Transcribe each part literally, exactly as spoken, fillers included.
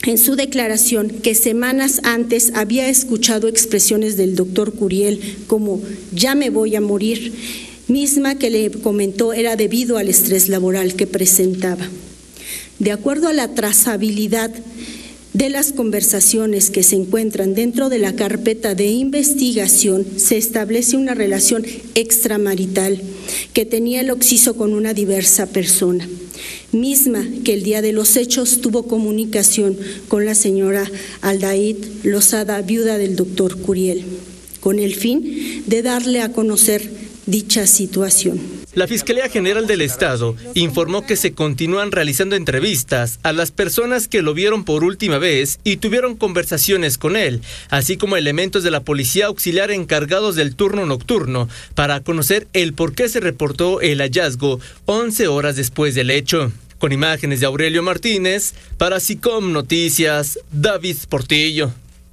en su declaración que semanas antes había escuchado expresiones del doctor Curiel como "ya me voy a morir", misma que le comentó era debido al estrés laboral que presentaba. De acuerdo a la trazabilidad de las conversaciones que se encuentran dentro de la carpeta de investigación, se establece una relación extramarital que tenía el occiso con una diversa persona, misma que el día de los hechos tuvo comunicación con la señora Aldaid Lozada, viuda del doctor Curiel, con el fin de darle a conocer dicha situación. La Fiscalía General del Estado informó que se continúan realizando entrevistas a las personas que lo vieron por última vez y tuvieron conversaciones con él, así como elementos de la Policía Auxiliar encargados del turno nocturno para conocer el por qué se reportó el hallazgo once horas después del hecho. Con imágenes de Aurelio Martínez, para SICOM Noticias, David Portillo.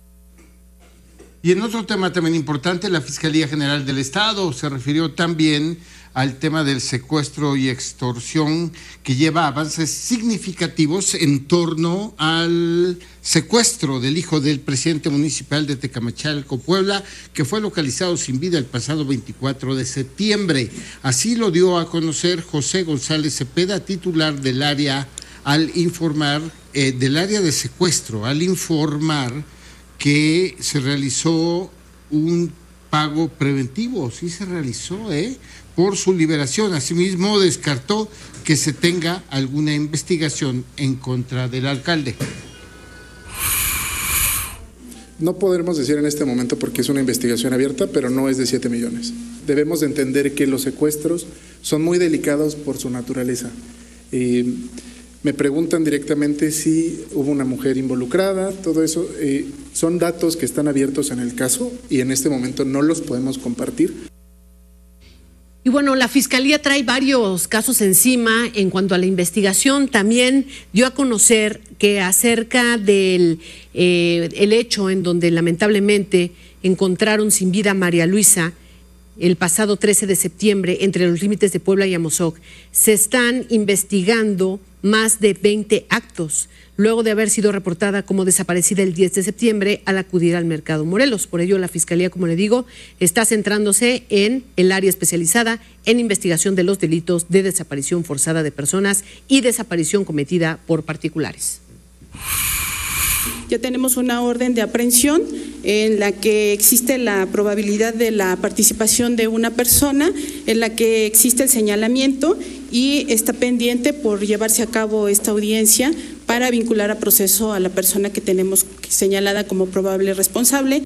Y en otro tema también importante, la Fiscalía General del Estado se refirió también al tema del secuestro y extorsión, que lleva avances significativos en torno al secuestro del hijo del presidente municipal de Tecamachalco, Puebla, que fue localizado sin vida el pasado veinticuatro de septiembre. Así lo dio a conocer José González Cepeda, titular del área, al informar, eh, del área de secuestro, al informar que se realizó un pago preventivo, sí se realizó, ¿eh? por su liberación. Asimismo, descartó que se tenga alguna investigación en contra del alcalde. No podemos decir en este momento porque es una investigación abierta, pero no es de siete millones. Debemos de entender que los secuestros son muy delicados por su naturaleza. Eh, me preguntan directamente si hubo una mujer involucrada, todo eso. Eh, son datos que están abiertos en el caso y en este momento no los podemos compartir. Y bueno, la Fiscalía trae varios casos encima en cuanto a la investigación. También dio a conocer que acerca del eh, el hecho en donde lamentablemente encontraron sin vida a María Luisa el pasado trece de septiembre entre los límites de Puebla y Amozoc, se están investigando más de veinte actos, luego de haber sido reportada como desaparecida el diez de septiembre al acudir al Mercado Morelos. Por ello, la Fiscalía, como le digo, está centrándose en el área especializada en investigación de los delitos de desaparición forzada de personas y desaparición cometida por particulares. Ya tenemos una orden de aprehensión en la que existe la probabilidad de la participación de una persona, en la que existe el señalamiento y está pendiente por llevarse a cabo esta audiencia para vincular a proceso a la persona que tenemos señalada como probable responsable.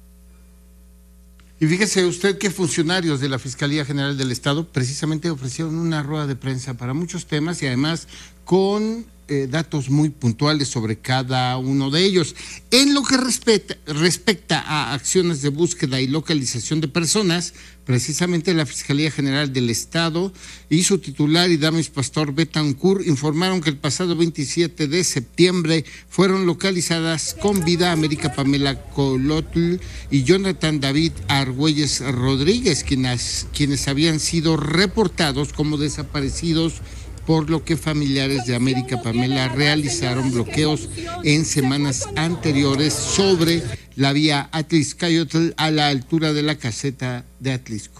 Y fíjese usted que funcionarios de la Fiscalía General del Estado precisamente ofrecieron una rueda de prensa para muchos temas y además con eh, datos muy puntuales sobre cada uno de ellos. En lo que respecta, respecta a acciones de búsqueda y localización de personas, precisamente la Fiscalía General del Estado y su titular Idamis Pastor Betancourt informaron que el pasado veintisiete de septiembre fueron localizadas con vida América Pamela Colotl y Jonathan David Argüelles Rodríguez, quienes, quienes habían sido reportados como desaparecidos, por lo que familiares de América Pamela realizaron bloqueos en semanas anteriores sobre la vía Atliscayotl a la altura de la caseta de Atlisco.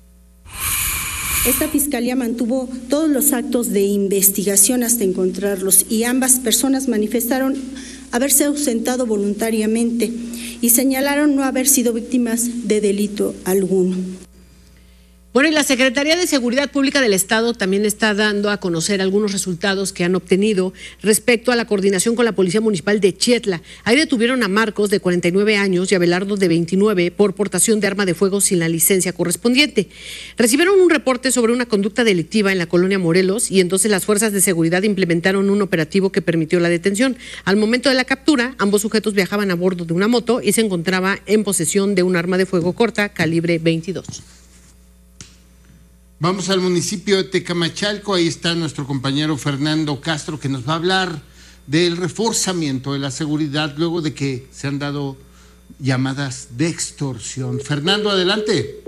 Esta fiscalía mantuvo todos los actos de investigación hasta encontrarlos y ambas personas manifestaron haberse ausentado voluntariamente y señalaron no haber sido víctimas de delito alguno. Bueno, y la Secretaría de Seguridad Pública del Estado también está dando a conocer algunos resultados que han obtenido respecto a la coordinación con la Policía Municipal de Chietla. Ahí detuvieron a Marcos, de cuarenta y nueve años, y a Belardo, de veintinueve, por portación de arma de fuego sin la licencia correspondiente. Recibieron un reporte sobre una conducta delictiva en la colonia Morelos y entonces las fuerzas de seguridad implementaron un operativo que permitió la detención. Al momento de la captura, ambos sujetos viajaban a bordo de una moto y se encontraba en posesión de un arma de fuego corta calibre veintidós. Vamos al municipio de Tecamachalco, ahí está nuestro compañero Fernando Castro, que nos va a hablar del reforzamiento de la seguridad luego de que se han dado llamadas de extorsión. Fernando, adelante.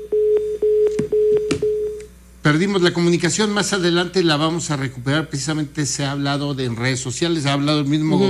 Perdimos la comunicación, más adelante la vamos a recuperar, precisamente se ha hablado de en redes sociales, ha hablado el mismo uh-huh.